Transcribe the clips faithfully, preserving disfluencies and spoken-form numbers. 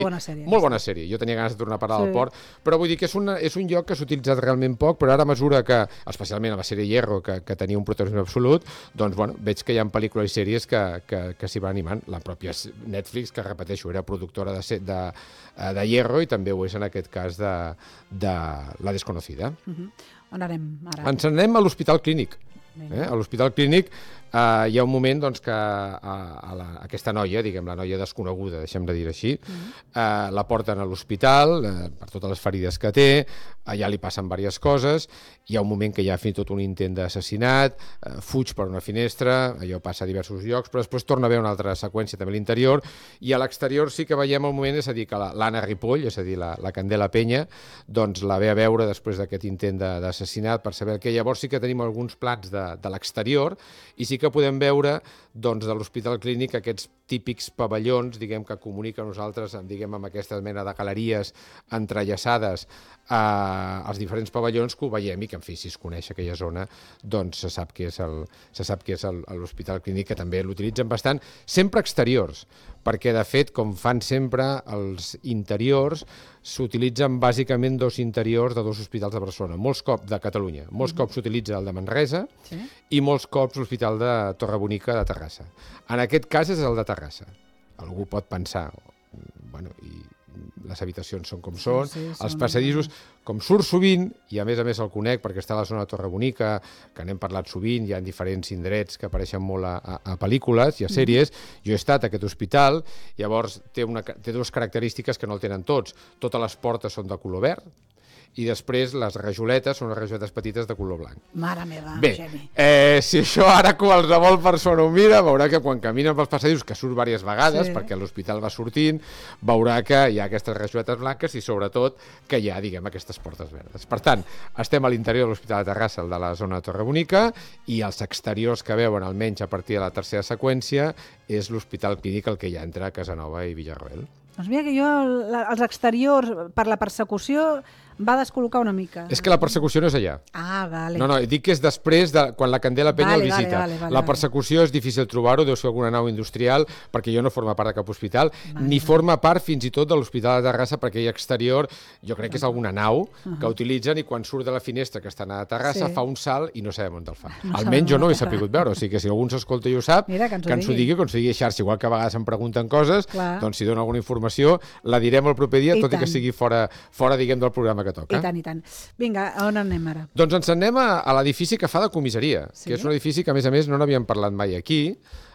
Bona sèrie. Molt bona sèrie. Jo tenia ganes de tornar a parar sí. del port, però vull dir que és, una, és un lloc que s'ha utilitzat realment poc, però ara a mesura que, especialment a la sèrie Hierro, que, que tenia un protagonisme absolut, doncs bueno, veig que hi ha pel·lícules i sèries que, que, que s'hi van animant. La pròpia Netflix, que repeteixo, era productora de, de, de Hierro i també ho és en aquest cas de, de La Desconocida. Uh-huh. On anem ara? Ens anem a l'Hospital Clínic. Eh? A l'Hospital Clínic eh, hi ha un moment doncs, que a, a la, aquesta noia, diguem, la noia desconeguda, deixem de dir així, uh-huh. eh, la porten a l'hospital eh, per totes les ferides que té, allà li passen diverses coses, hi ha un moment que hi ha fins i tot un intent d'assassinat, eh, fuig per una finestra, allò passa a diversos llocs, però després torna a haver una altra seqüència també a l'interior, i a l'exterior sí que veiem el moment, és a dir, que l'Anna Ripoll, és a dir, la, la Candela Penya, doncs la ve a veure després d'aquest intent d'assassinat per saber que llavors sí que tenim alguns plats de, de l'exterior, i sí que podem veure doncs, de l'Hospital Clínic aquests típics pavellons, diguem, que comuniquen nosaltres, diguem, amb aquesta mena de galeries entrellaçades eh, als diferents pavellons que ho veiem i que, en fi, si es coneix aquella zona, doncs se sap que és el, se sap que és l'Hospital Clínic, que també l'utilitzen bastant, sempre exteriors, perquè, de fet, com fan sempre els interiors, s'utilitzen bàsicament dos interiors de dos hospitals de Barcelona, molts cops de Catalunya, molts cops s'utilitza el de Manresa sí. i molts cops l'Hospital de Torrebonica de Terrassa. En aquest cas és el de Terrassa. Algú pot pensar, bueno, i les habitacions són com són, sí, sí, els passadissos, com surt sovint, i a més a més el conec perquè està a la zona de Torrebonica, que n'hem parlat sovint, hi ha diferents indrets que apareixen molt a, a, a pel·lícules i a sèries, mm. jo he estat a aquest hospital, llavors té, una, té dues característiques que no el tenen tots, totes les portes són de color verd, i després les rajoletes són les rajoletes petites de color blanc. Mare meva, Bé, Geni. Eh, si això ara qualsevol persona ho mira, veurà que quan caminen pels passadissos, que surt diverses vegades, sí. perquè l'hospital va sortint, veurà que hi ha aquestes rajoletes blanques i sobretot que hi ha, diguem, aquestes portes verdes. Per tant, estem a l'interior de l'Hospital de Terrassa, el de la zona de Torrebonica, i els exteriors que veuen, almenys a partir de la tercera seqüència, és l'Hospital Clínic el que hi ha entre Casanova i Villarroel. Doncs mira que jo, els exteriors, per la persecució, va descol·locar una mica. És que la persecució no és allà. Ah, vale. No, no, dic que és després de quan la Candela Penya vale, el visita. Vale, vale, vale, la persecució és difícil trobar-ho, deu ser alguna nau industrial, perquè jo no forma part de cap hospital, vale. ni forma part fins i tot de l'Hospital de Terrassa, perquè hi ha exterior, jo crec que és alguna nau uh -huh. que utilitzen i quan surt de la finestra que està a Terrassa sí. fa un salt i no sabem on el fa. No Almenys jo no ho he sapigut veure, o sigui que si algú s'escolta i ho sap, Mira, que ens ho digui, digui que ens ho digui a xarxa, igual que a vegades em pregunten coses, Clar. doncs si dona alguna informació la direm el proper dia, I tot tant. i que sigui fora, fora diguem, del programa que toca. I tant, i tant. Vinga, on anem ara? Doncs ens anem a, a l'edifici que fa de comissaria, sí? que és un edifici que, a més a més, no n'havíem parlat mai aquí.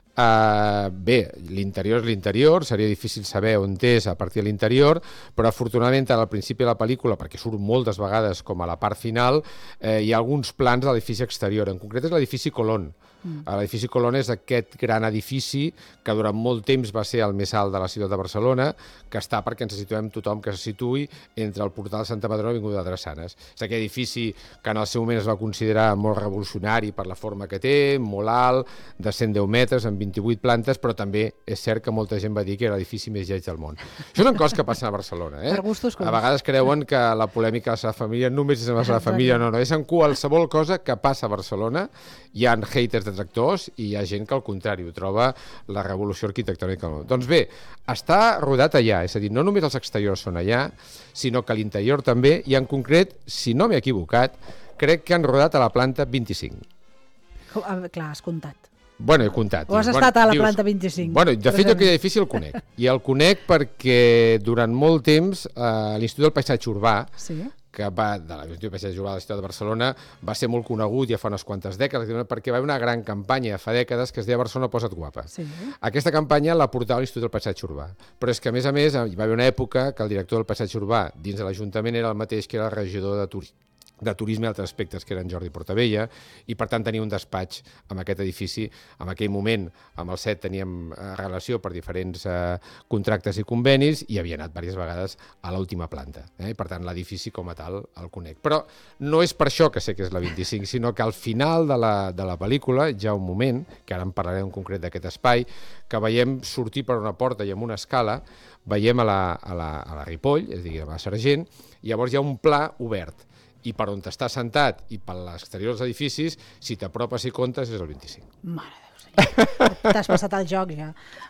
Uh, bé, l'interior és l'interior, seria difícil saber on és a partir de l'interior, però afortunadament al principi de la pel·lícula, perquè surt moltes vegades com a la part final, eh, hi ha alguns plans de l'edifici exterior, en concret és l'edifici Colón. Mm. L'edifici Colón és aquest gran edifici que durant molt temps va ser el més alt de la ciutat de Barcelona, que està perquè ens situem tothom que se situï entre el portal de Santa Madrona i l'Avinguda de Drassanes. És aquest edifici que en el seu moment es va considerar molt revolucionari per la forma que té, molt alt, de cent deu metres, amb vint-i-vuit plantes, però també és cert que molta gent va dir que era l'edifici més lleig del món. Això són coses que passen a Barcelona. Eh? Per gustos, a vegades creuen que la polèmica de la seva família només és amb la seva família, no, no, és en qualsevol cosa que passa a Barcelona. Hi ha haters detractors i hi ha gent que al contrari ho troba la revolució arquitectònica. Doncs bé, està rodat allà, és a dir, no només els exteriors són allà, sinó que l'interior també, i en concret, si no m'he equivocat, crec que han rodat a la planta vint-i-cinc. Clar, has comptat. Bueno, he comptat. O has bueno, estat a la dius, planta vint-i-cinc. Bueno, de fet, jo aquell edifici el conec. I el conec perquè durant molt temps eh, l'Institut del Paisatge Urbà, sí. que va, de l'Institut del Paisatge Urbà de la ciutat de Barcelona, va ser molt conegut ja fa unes quantes dècades, perquè va haver una gran campanya fa dècades que es deia Barcelona posa't guapa. Sí. Aquesta campanya la portava l'Institut del Paisatge Urbà. Però és que, a més a més, hi va haver una època que el director del Paisatge Urbà dins de l'Ajuntament era el mateix que era el regidor de turisme de turisme i altres aspectes, que eren Jordi Portabella, i per tant tenia un despatx amb aquest edifici. En aquell moment, amb el S E T teníem eh, relació per diferents eh, contractes i convenis, i havia anat diverses vegades a l'última planta. Eh? I per tant, l'edifici com a tal el conec. Però no és per això que sé que és la vint-i-cinc, sinó que al final de la, de la pel·lícula hi ha un moment, que ara en parlaré en concret d'aquest espai, que veiem sortir per una porta i amb una escala, veiem a la, a la, a la Ripoll, és a dir, a la Sargent, i llavors hi ha un pla obert. I per on t'estàs sentat i per l'exterior dels edificis, si t'apropes i comptes, és el vint-i-cinc. Mare de Déu. T'has passat el joc, ja.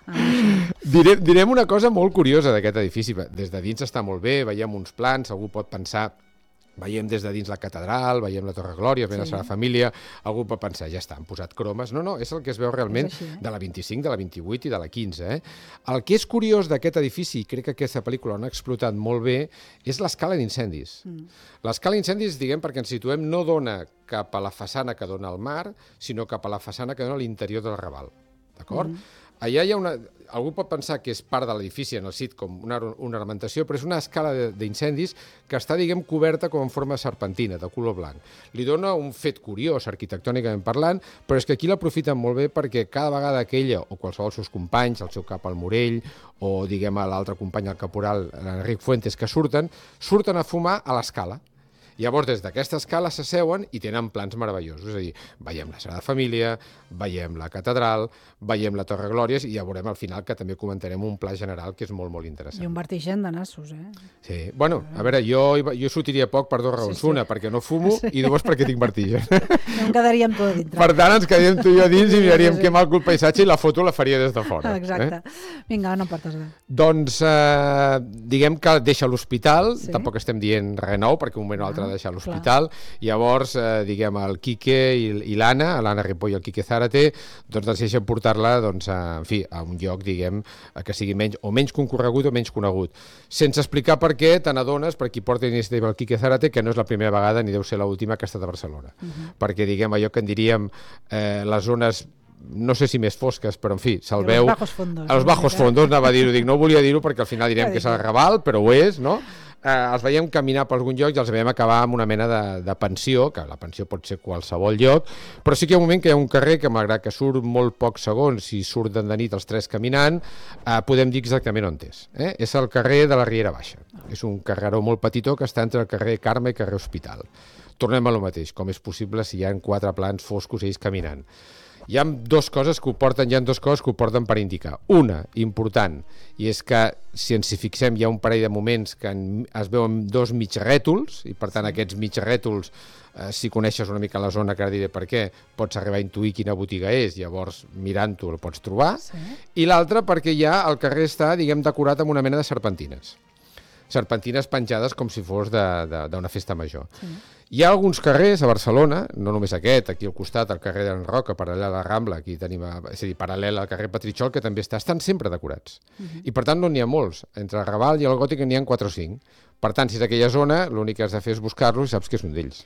Direm, direm una cosa molt curiosa d'aquest edifici. Des de dins està molt bé, veiem uns plans, algú pot pensar... Veiem des de dins la catedral, veiem la Torre Glòria, veiem sí. la Sagrada Família, algú pot pensar, ja està, han posat cromes. No, no, és el que es veu realment així, eh? De la vint-i-cinc, de la vint-i-vuit i de la quinze. Eh? El que és curiós d'aquest edifici, i crec que aquesta pel·lícula l'han explotat molt bé, és l'escala d'incendis. Mm. L'escala d'incendis, diguem, perquè ens situem, no dona cap a la façana que dona al mar, sinó cap a la façana que dona a l'interior del Raval. D'acord? Mm. Allà hi ha una... Algú pot pensar que és part de l'edifici en el sit com una, una ornamentació, però és una escala d'incendis que està, diguem, coberta com en forma de serpentina, de color blanc. Li dona un fet curiós, arquitectònicament parlant, però és que aquí l'aprofiten molt bé perquè cada vegada que ella, o qualsevol dels seus companys, el seu cap al Morell, o, diguem, l'altre company, el caporal, l'Enric Fuentes, que surten, surten a fumar a l'escala. Llavors, des d'aquesta escala s'asseuen i tenen plans meravellosos. És a dir, veiem la Sagrada Família, veiem la catedral, veiem la Torre Glòries i ja veurem al final que també comentarem un pla general que és molt, molt interessant. I un vertigen de nassos, eh? Sí. Bueno, a veure, jo, jo sortiria poc per dues raons. Sí, sí. Una, perquè no fumo, sí. I dues, perquè tinc vertigen. No em quedaríem tot dintre. Per tant, ens quedaríem tu i jo dins i miraríem sí, sí. que mal el paisatge i la foto la faria des de fora. Exacte. Eh? Vinga, no portes res. Doncs, eh, diguem que deixa l'hospital, sí. Tampoc estem dient res nou, perquè un moment o altre deixar l'hospital. Llavors, eh, diguem, el Quique i, i l'Anna, l'Anna Ripoll i el Quique Zárate, doncs decideixen portar-la, doncs, a, en fi, a un lloc, diguem, que sigui menys, o menys concorregut o menys conegut. Sense explicar per què te n'adones, per qui porta iniciativa el Quique Zárate, que no és la primera vegada ni deu ser l'última que ha estat a Barcelona. Uh-huh. Perquè, diguem, allò que en diríem eh, les zones no sé si més fosques, però en fi, se'l veu... Els bajos fondos. Els bajos fondos, anava a dir-ho, dic, no volia dir-ho perquè al final direm que és el Raval, però ho és, no? Eh, els veiem caminar per algun lloc i els veiem acabar amb una mena de, de pensió, que la pensió pot ser qualsevol lloc, però sí que hi ha un moment que hi ha un carrer que, malgrat que surt molt pocs segons i surten de nit els tres caminant, eh, podem dir exactament on és. Eh? És el carrer de la Riera Baixa. És un carreró molt petitó que està entre el carrer Carme i carrer Hospital. Tornem a lo mateix, com és possible si hi ha quatre plans foscos ells caminant. Hi ha dues coses que ho porten, hi ha dues coses que ho porten per indicar. Una, important, i és que si ens hi fixem hi ha un parell de moments que es veuen dos mig rètols, i per tant sí. Aquests mig rètols, eh, si coneixes una mica la zona, que ara diré per què, pots arribar a intuir quina botiga és, llavors mirant-ho el pots trobar. Sí. I l'altra perquè ja el carrer està, diguem, decorat amb una mena de serpentines. Serpentines penjades com si fos d'una festa major. Sí. Hi ha alguns carrers a Barcelona, no només aquest, aquí al costat, el carrer d'en Roca, paral·lel a la Rambla, aquí tenim, és a dir, paral·lel al carrer Petritxol, que també està, estan sempre decorats. Uh-huh. I per tant no n'hi ha molts. Entre el Raval i el Gòtic n'hi ha quatre o cinc. Per tant, si és aquella zona, l'únic que has de fer és buscar-los i saps que és un d'ells.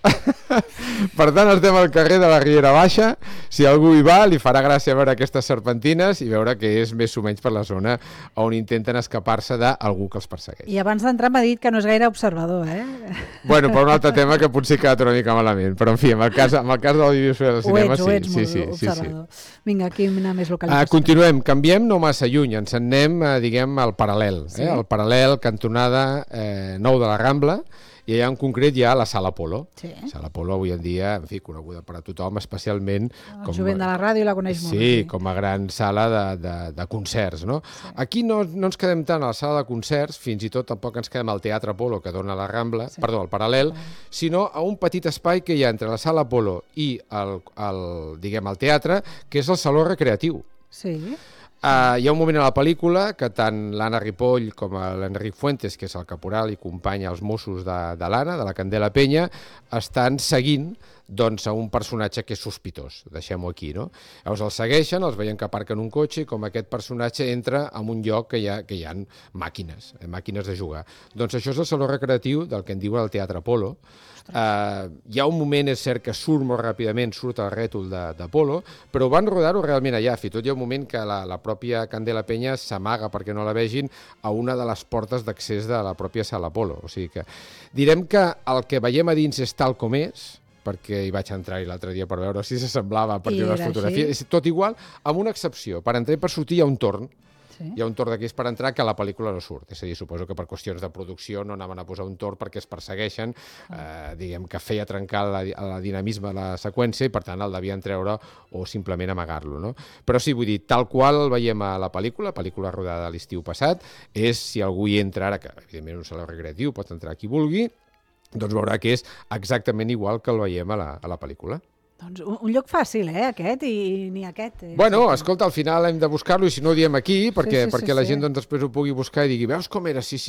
Per tant, estem al carrer de la Riera Baixa. Si algú hi va, li farà gràcia veure aquestes serpentines i veure que és més o menys per la zona on intenten escapar-se d'algú que els persegueix. I abans d'entrar m'ha dit que no és gaire observador, eh? Bueno, per un altre tema que potser ha quedat una mica malament, però en fi, en el cas, en el cas de l'audiovisual del cinema, ho ets, sí. Ho ets, sí, sí, observador. Sí, sí. Vinga, quina més localització? Uh, continuem, canviem no massa lluny, ens en anem, uh, diguem, al paral·lel, sí. eh? Al paral·lel, cantonada eh, nou de la Rambla, i allà en concret hi ha la Sala Apolo. Sí. Sala Apolo avui en dia, en fi, coneguda per a tothom, especialment... El com, jovent de la ràdio la coneix molt. Sí, sí, com a gran sala de, de, de concerts, no? Sí. Aquí no, no ens quedem tant a la sala de concerts, fins i tot tampoc ens quedem al Teatre Apolo, que dona la Rambla, sí. Perdó, al paral·lel, sí. Sinó a un petit espai que hi ha entre la Sala Apolo i el, el, diguem, el teatre, que és el Saló Recreatiu. Sí. Uh, hi ha un moment a la pel·lícula que tant l'Anna Ripoll com l'Enric Fuentes, que és el caporal i companya als Mossos de, de l'Anna, de la Candela Penya, estan seguint doncs, a un personatge que és sospitós, deixem-ho aquí, no? Llavors els segueixen, els veiem que aparquen un cotxe i com aquest personatge entra en un lloc que hi ha, que hi ha màquines, eh, màquines de jugar. Doncs això és el saló recreatiu del que en diuen el Teatre Apolo. Uh, hi ha un moment, és cert, que surt molt ràpidament, surt el rètol d'Apolo, però van rodar-ho realment allà. Fins i tot hi ha un moment que la, la pròpia Candela Penya s'amaga perquè no la vegin a una de les portes d'accés de la pròpia sala Apolo. O sigui que direm que el que veiem a dins és tal com és, perquè hi vaig entrar l'altre dia per veure si s'assemblava a partir de les fotografies. És tot igual, amb una excepció. Per entrar i per sortir hi ha un torn. Sí. Hi ha un torn d'aquí per entrar que a la pel·lícula no surt. És a dir, suposo que per qüestions de producció no anaven a posar un torn perquè es persegueixen, eh, diguem que feia trencar la, la dinamisme de la seqüència i per tant el devien treure o simplement amagar-lo, no? Però sí, vull dir, tal qual el veiem a la pel·lícula, pel·lícula rodada l'estiu passat, és si algú hi entra ara, que evidentment un saló recreatiu, pot entrar qui vulgui, doncs veurà que és exactament igual que el veiem a la, a la pel·lícula. Doncs un, un lloc fàcil, eh, aquest, i ni aquest. Eh? Bueno, escolta, al final hem de buscar-lo i si no ho diem aquí, perquè, sí, sí, perquè sí, la sí. gent doncs, després ho pugui buscar i digui, veus com era? Sí, sí,